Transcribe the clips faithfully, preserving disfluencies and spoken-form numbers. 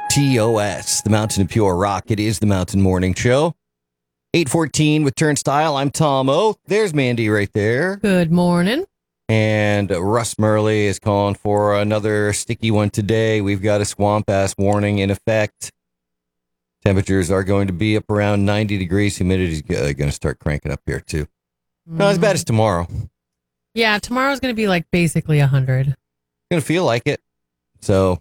T O S, the Mountain of Pure Rock. It is the Mountain Morning Show. eight fourteen with Turnstile. I'm Tom O. There's Mandy right there. Good morning. And Russ Murley is calling for another sticky one today. We've got a swamp ass warning in effect. Temperatures are going to be up around ninety degrees. Humidity is going to start cranking up here, too. Mm. Not as bad as tomorrow. Yeah, tomorrow's going to be like basically one hundred. Going to feel like it. So,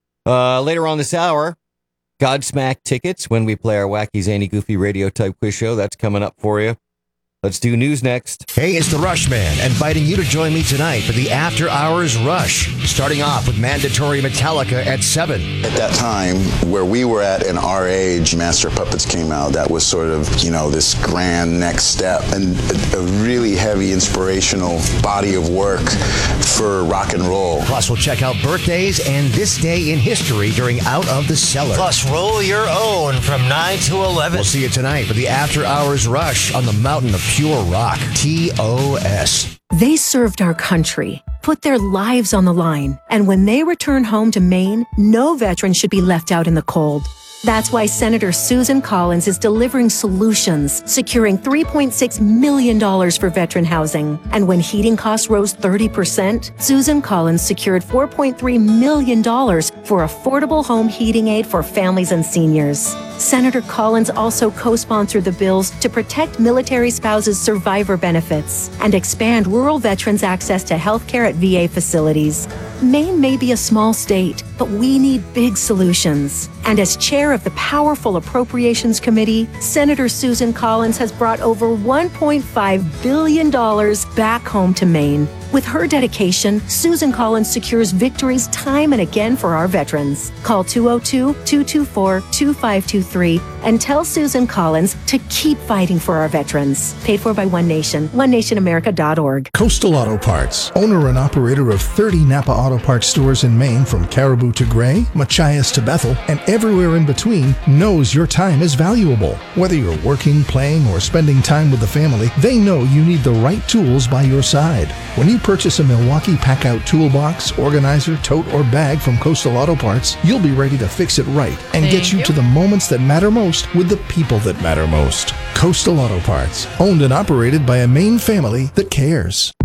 uh, later on this hour, Godsmack tickets when we play our wacky, zany, goofy radio type quiz show. That's coming up for you. Let's do news next. Hey, it's the Rush Man, inviting you to join me tonight for the After Hours Rush, starting off with mandatory Metallica at seven. At that time, where we were at in our age, Master of Puppets came out. That was sort of, you know, this grand next step and a, a really heavy inspirational body of work for rock and roll. Plus, we'll check out birthdays and this day in history during Out of the Cellar. Plus, roll your own from nine to eleven. We'll see you tonight for the After Hours Rush on the Mountain of Pure Rock, T O S. They served our country, put their lives on the line, and when they return home to Maine, no veteran should be left out in the cold. That's why Senator Susan Collins is delivering solutions, securing three point six million dollars for veteran housing. And when heating costs rose thirty percent, Susan Collins secured four point three million dollars for affordable home heating aid for families and seniors. Senator Collins also co-sponsored the bills to protect military spouses' survivor benefits and expand rural veterans' access to health care at V A facilities. Maine may be a small state, but we need big solutions. And as chair of the powerful Appropriations Committee, Senator Susan Collins has brought over one point five billion dollars back home to Maine. With her dedication, Susan Collins secures victories time and again for our veterans. Call two oh two, two two four, two five two three and tell Susan Collins to keep fighting for our veterans. Paid for by One Nation, one nation america dot org. Coastal Auto Parts, owner and operator of thirty Napa Auto Parts stores in Maine, from Caribou to Gray, Machias to Bethel, and everywhere in between, knows your time is valuable. Whether you're working, playing, or spending time with the family, they know you need the right tools by your side. When you purchase a Milwaukee Pack-Out toolbox, organizer, tote, or bag from Coastal Auto Parts, you'll be ready to fix it right and Thank get you, you to the moments that matter most with the people that matter most. Coastal Auto Parts, owned and operated by a Maine family that cares.